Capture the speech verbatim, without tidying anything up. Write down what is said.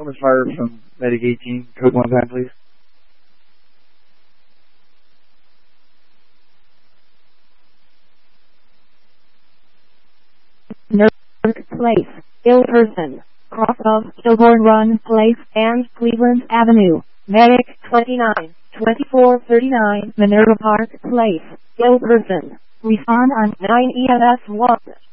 Plymouth Fire from Medic eighteen, code one time, please. Newark Place, ill person, cross of Stillborn Run Place and Cleveland Avenue, Medic twenty-nine, twenty-four thirty-nine, Minerva Park Place, ill person, respond on nine E M S one.